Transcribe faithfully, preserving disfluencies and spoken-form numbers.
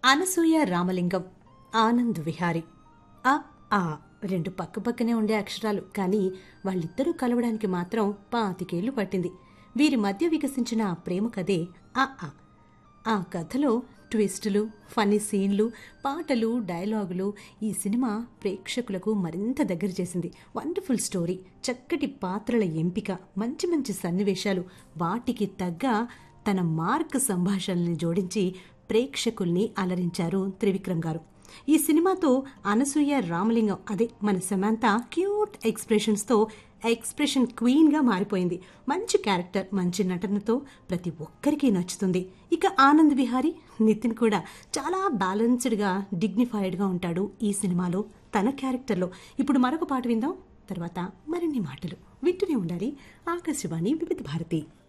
అనసూయ రామలింగం, ఆనంద్ విహారీ. ఆ ఆ రెండు పక్కపక్కనే ఉండే అక్షరాలు, కానీ వాళ్ళిద్దరూ కలవడానికి మాత్రం పాతికేళ్లు పట్టింది. వీరి మధ్య వికసించిన ఆ ప్రేమ కథే ఆ ఆ ఆ కథలో ట్విస్టులు, ఫన్నీ సీన్లు, పాటలు, డైలాగులు ఈ సినిమా ప్రేక్షకులకు మరింత దగ్గర చేసింది. వండర్ఫుల్ స్టోరీ, చక్కటి పాత్రల ఎంపిక, మంచి మంచి సన్నివేశాలు, వాటికి తగ్గ తన మార్క్ సంభాషణల్ని జోడించి ప్రేక్షకుల్ని అలరించారు త్రివిక్రమ్ గారు. ఈ సినిమాతో అనసూయ రామలింగం, అదే మన సమంత, క్యూట్ ఎక్స్ప్రెషన్స్తో ఎక్స్ప్రెషన్ క్వీన్గా మారిపోయింది. మంచి క్యారెక్టర్, మంచి నటనతో ప్రతి ఒక్కరికి నచ్చుతుంది. ఇక ఆనంద్ విహారీ, నితిన్ కూడా చాలా బ్యాలెన్స్డ్గా, డిగ్నిఫైడ్గా ఉంటాడు ఈ సినిమాలో తన క్యారెక్టర్లో. ఇప్పుడు మరొక పాట విందాం, తర్వాత మరిన్ని మాటలు వింటూనే ఉండాలి. ఆకాశవాణి వివిధ భారతి.